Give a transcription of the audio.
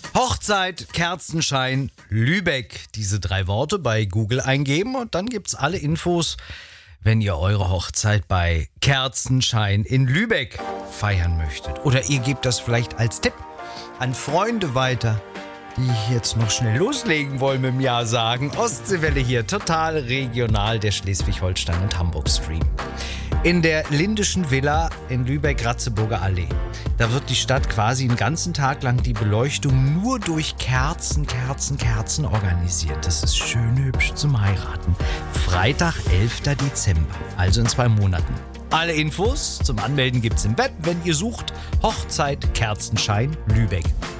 Hochzeit, Kerzenschein, Lübeck. Diese 3 Worte bei Google eingeben und dann gibt's alle Infos, wenn ihr eure Hochzeit bei Kerzenschein in Lübeck feiern möchtet. Oder ihr gebt das vielleicht als Tipp an Freunde weiter, die jetzt noch schnell loslegen wollen mit dem Ja sagen. Ostseewelle hier, total regional, der Schleswig-Holstein und Hamburg-Stream. In der Lindischen Villa in Lübeck-Ratzeburger Allee. Da wird die Stadt quasi den ganzen Tag lang die Beleuchtung nur durch Kerzen organisiert. Das ist schön hübsch zum Heiraten. Freitag, 11. Dezember, also in 2 Monaten. Alle Infos zum Anmelden gibt's im Web, wenn ihr sucht Hochzeit, Kerzenschein, Lübeck.